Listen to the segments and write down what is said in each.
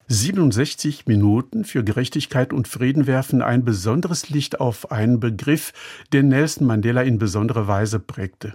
67 Minuten für Gerechtigkeit und Frieden werfen ein besonderes Licht auf einen Begriff, den Nelson Mandela in besonderer Weise prägte.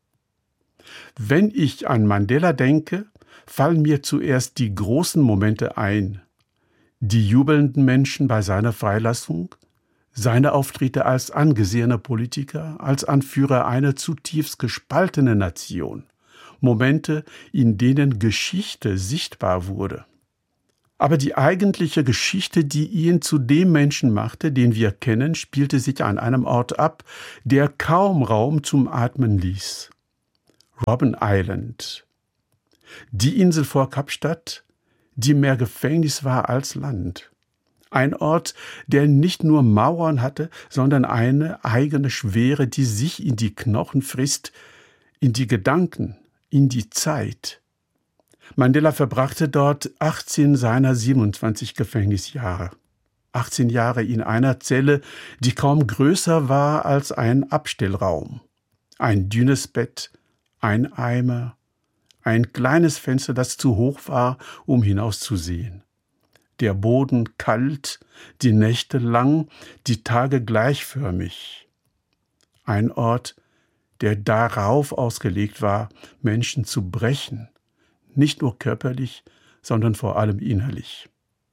Wenn ich an Mandela denke, fallen mir zuerst die großen Momente ein. Die jubelnden Menschen bei seiner Freilassung, seine Auftritte als angesehener Politiker, als Anführer einer zutiefst gespaltenen Nation. Momente, in denen Geschichte sichtbar wurde. Aber die eigentliche Geschichte, die ihn zu dem Menschen machte, den wir kennen, spielte sich an einem Ort ab, der kaum Raum zum Atmen ließ. Robben Island. Die Insel vor Kapstadt, die mehr Gefängnis war als Land. Ein Ort, der nicht nur Mauern hatte, sondern eine eigene Schwere, die sich in die Knochen frisst, in die Gedanken, in die Zeit. Mandela verbrachte dort 18 seiner 27 Gefängnisjahre. 18 Jahre in einer Zelle, die kaum größer war als ein Abstellraum. Ein dünnes Bett, ein Eimer, ein kleines Fenster, das zu hoch war, um hinauszusehen. Der Boden kalt, die Nächte lang, die Tage gleichförmig. Ein Ort, der darauf ausgelegt war, Menschen zu brechen, nicht nur körperlich, sondern vor allem innerlich.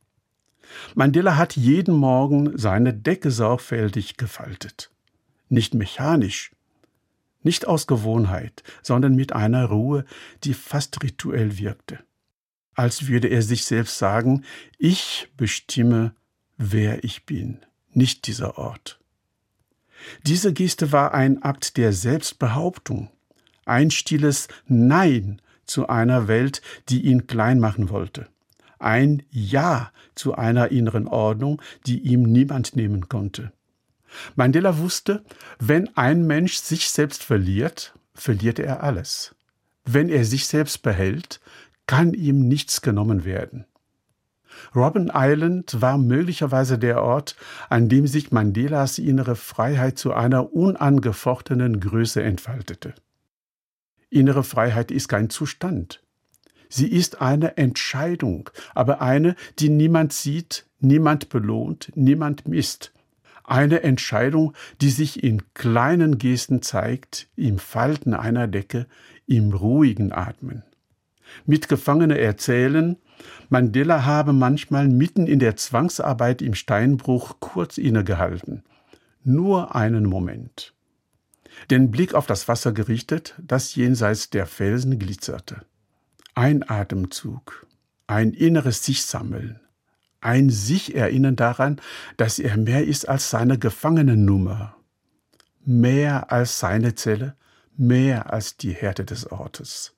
Mandela hat jeden Morgen seine Decke sorgfältig gefaltet. Nicht mechanisch, nicht aus Gewohnheit, sondern mit einer Ruhe, die fast rituell wirkte. Als würde er sich selbst sagen, ich bestimme, wer ich bin, nicht dieser Ort. Diese Geste war ein Akt der Selbstbehauptung, ein stilles Nein zu einer Welt, die ihn klein machen wollte, ein Ja zu einer inneren Ordnung, die ihm niemand nehmen konnte. Mandela wusste, wenn ein Mensch sich selbst verliert, verliert er alles. Wenn er sich selbst behält, kann ihm nichts genommen werden. Robben Island war möglicherweise der Ort, an dem sich Mandelas innere Freiheit zu einer unangefochtenen Größe entfaltete. Innere Freiheit ist kein Zustand. Sie ist eine Entscheidung, aber eine, die niemand sieht, niemand belohnt, niemand misst. Eine Entscheidung, die sich in kleinen Gesten zeigt, im Falten einer Decke, im ruhigen Atmen. Mitgefangene erzählen, Mandela habe manchmal mitten in der Zwangsarbeit im Steinbruch kurz innegehalten. Nur einen Moment. Den Blick auf das Wasser gerichtet, das jenseits der Felsen glitzerte. Ein Atemzug, ein inneres Sich-Sammeln, ein Sich-Erinnern daran, dass er mehr ist als seine Gefangenennummer, mehr als seine Zelle, mehr als die Härte des Ortes.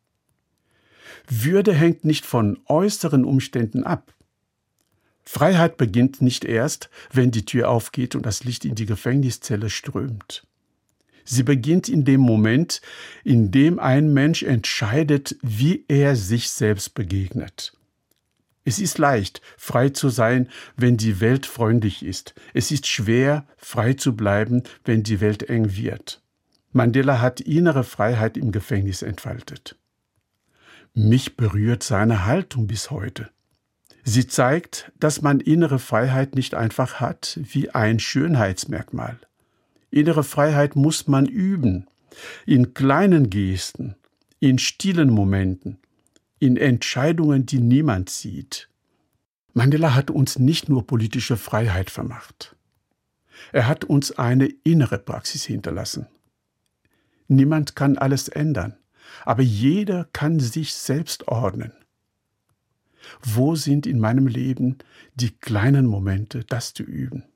Würde hängt nicht von äußeren Umständen ab. Freiheit beginnt nicht erst, wenn die Tür aufgeht und das Licht in die Gefängniszelle strömt. Sie beginnt in dem Moment, in dem ein Mensch entscheidet, wie er sich selbst begegnet. Es ist leicht, frei zu sein, wenn die Welt freundlich ist. Es ist schwer, frei zu bleiben, wenn die Welt eng wird. Mandela hat innere Freiheit im Gefängnis entfaltet. Mich berührt seine Haltung bis heute. Sie zeigt, dass man innere Freiheit nicht einfach hat wie ein Schönheitsmerkmal. Innere Freiheit muss man üben, in kleinen Gesten, in stillen Momenten, in Entscheidungen, die niemand sieht. Mandela hat uns nicht nur politische Freiheit vermacht. Er hat uns eine innere Praxis hinterlassen. Niemand kann alles ändern, aber jeder kann sich selbst ordnen. Wo sind in meinem Leben die kleinen Momente, das zu üben?